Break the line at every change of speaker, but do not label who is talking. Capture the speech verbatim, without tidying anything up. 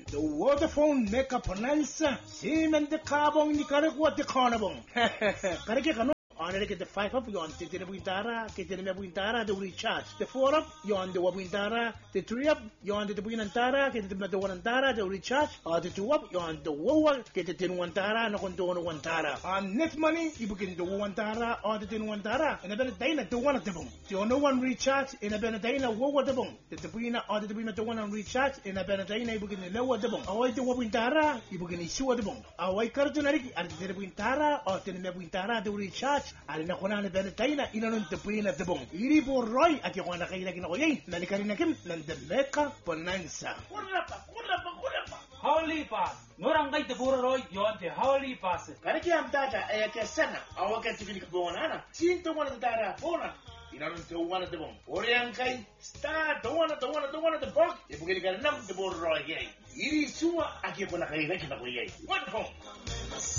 The Vodafone Mega Bonanza. Simen de Carbon ni Caragua de Carnabon. Caracano. On the get the five up, you on the Buintara, get the Buintara, the recharge. The four up, you on the Wabintara, the three up, you on the Buintara, get the Metawanantara, the recharge, or the two up, you on the Wowa, get the Tinwantara, no Contono Wantara. On net money, you begin the Wantara or the Tinwantara, and a better day to one of the boom. The no one recharge in a Benedina, Wowa the boom. The Tabina or the Tabina to one on recharge in a Benedina, you begin the lower the boom. Away the Wabintara, you begin the sewer the boom. Away Cardinary, and the Buintara or the Buintara, the recharge. Alina kuna na Benedina inanon te puina te bong. Iri po Roy at yung mga nakaila kinakoyay. Nalikari na kim ng the Mega Bonanza.
Kurapa, kurapa, kurapa. Holy Pass. Norang kay te puro Roy yon te Holy Pass.
Kaya kaya ang data ay kasana. Awa ka tikilik buwanana. Sinto mo na data pona. Inanon te uwana te bong. Oriang kay sta dowana dowana dowana te bong. Ibugili ka nam te puro Roy yay. Iri suma at yung mga nakaila kinakoyay. What home?